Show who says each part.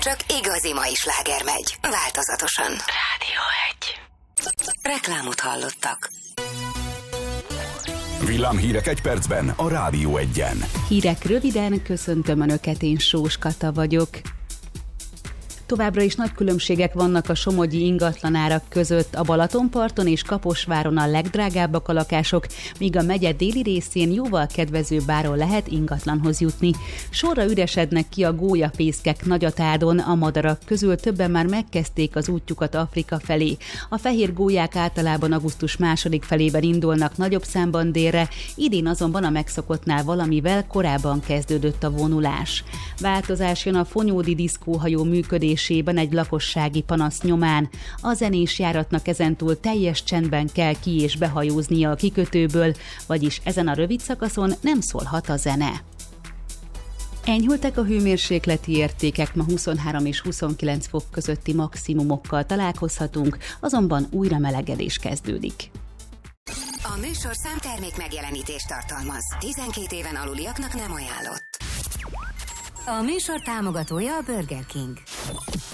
Speaker 1: csak igazi mai sláger megy, változatosan.
Speaker 2: Rádió 1.
Speaker 1: Reklámot hallottak.
Speaker 3: Villámhírek egy percben a Rádió 1-en.
Speaker 4: Hírek röviden, köszöntöm Önöket, én Sós Kata vagyok. Továbbra is nagy különbségek vannak a somogyi ingatlanárak között. A Balatonparton és Kaposváron a legdrágábbak a lakások, míg a megye déli részén jóval kedvezőbb áron lehet ingatlanhoz jutni. Sorra üresednek ki a gólyafészkek Nagyatádon, a madarak közül többen már megkezdték az útjukat Afrika felé. A fehér gólyák általában augusztus második felében indulnak nagyobb számban délre, idén azonban a megszokottnál valamivel korábban kezdődött a vonulás. Változás jön a Fonyódi diszkóhajó működésében egy lakossági panasz nyomán. A zenés járatnak ezentúl teljes csendben kell ki- és behajóznia a kikötőből, vagyis ezen a rövid szakaszon nem szólhat a zene. Enyhültek a hőmérsékleti értékek, ma 23 és 29 fok közötti maximumokkal találkozhatunk, azonban újra melegedés kezdődik.
Speaker 1: A műsor számtermék megjelenítést tartalmaz. 12 éven aluliaknak nem ajánlott. A műsor támogatója a Burger King.